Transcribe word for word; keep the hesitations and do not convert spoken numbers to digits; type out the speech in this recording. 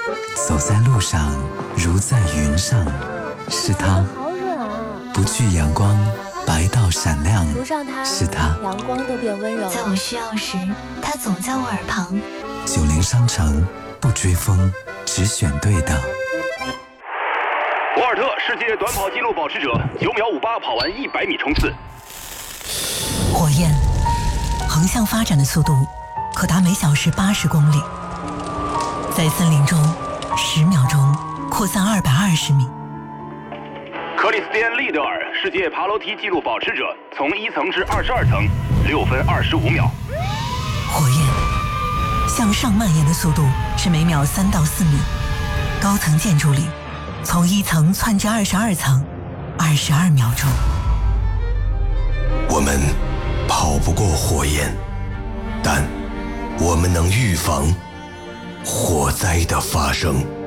走在路上如在云上，是他好软啊！ 不惧阳光，白到闪亮， 涂上它， 是他阳光都变温柔。 在我需要时，他总在我耳旁。 九零商城不追风，只选对的。 博尔特世界短跑纪录保持者，九秒五八跑完一百米冲刺。 火焰横向发展的速度可达每小时八十公里，在森林中十秒钟扩散二百二十米。 克里斯蒂安·利德尔世界爬楼梯纪录保持者，从一层至二十二层，六分二十五秒。 火焰向上蔓延的速度是每秒三到四米，高层建筑里从一层窜至二十二层，二十二秒钟。 我们跑不过火焰，但我们能预防火灾的发生。